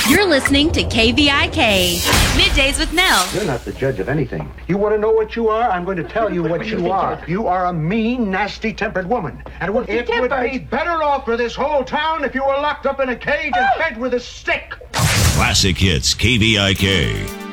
You're listening to KVIK, Middays with Mel. You're not the judge of anything. You want to know what you are? I'm going to tell you what you are. You are a mean, nasty-tempered woman. And it would be better off for this whole town if you were locked up in a cage and fed with a stick. Classic Hits, KVIK.